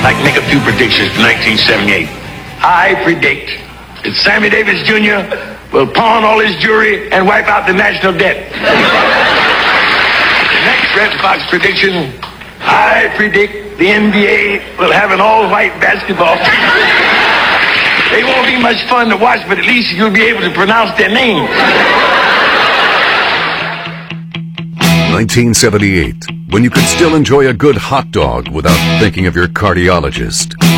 I'd like to make a few predictions for 1978. I predict that Sammy Davis Jr. will pawn all his jewelry and wipe out the national debt. The next Red Fox prediction, I predict the NBA will have an all-white basketball team. They won't be much fun to watch, but at least you'll be able to pronounce their names. 1978, when you could still enjoy a good hot dog without thinking of your cardiologist.